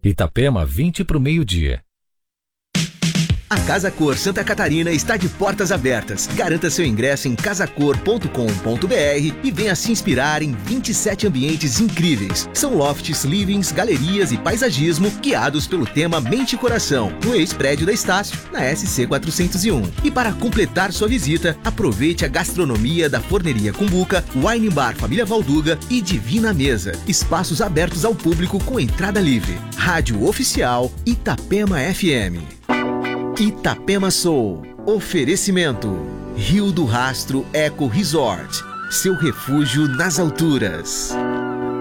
Itapema, 20 para o meio-dia. A Casa Cor Santa Catarina está de portas abertas. Garanta seu ingresso em casacor.com.br e venha se inspirar em 27 ambientes incríveis. São lofts, livings, galerias e paisagismo guiados pelo tema Mente e Coração, no ex-prédio da Estácio, na SC 401. E para completar sua visita, aproveite a gastronomia da Forneria Cumbuca, Wine Bar Família Valduga e Divina Mesa. Espaços abertos ao público com entrada livre. Rádio Oficial Itapema FM. Itapema Soul. Oferecimento. Rio do Rastro Eco Resort. Seu refúgio nas alturas.